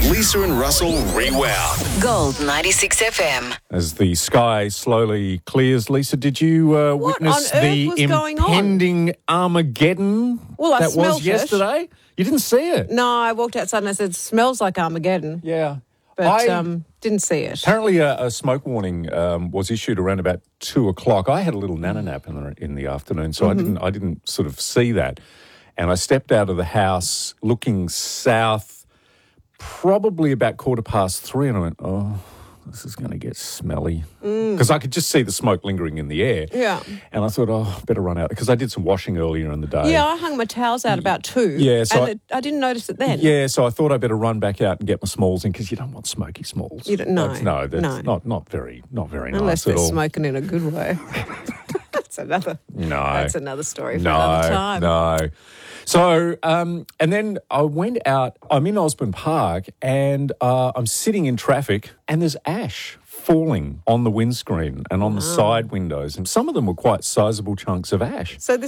Lisa and Russell Rewound. Gold 96 FM. As the sky slowly clears, Lisa, did you witness on earth the was going on? impending Armageddon Well, I that smelt was it. yesterday? You didn't see it? No, I walked outside and I said, smells like Armageddon, Yeah. but didn't see it. Apparently a smoke warning was issued around about 2 o'clock. I had a little nana nap in the afternoon, so I didn't sort of see that. And I stepped out of the house looking south, probably about 3:15, and I went, oh, this is going to get smelly. Because I could just see the smoke lingering in the air. Yeah. And I thought, oh, better run out. Because I did some washing earlier in the day. Yeah, I hung my towels out about 2. Yeah, so and I didn't notice it then. Yeah, so I thought I'd better run back out and get my smalls in because you don't want smoky smalls. You don't- no, That's no. not very Unless nice they're at all. smoking in a good way. That's another story for another time. No. So, and then I went out. I'm in Osborne Park, and I'm sitting in traffic, and there's ash falling on the windscreen and on the side windows, and some of them were quite sizable chunks of ash. So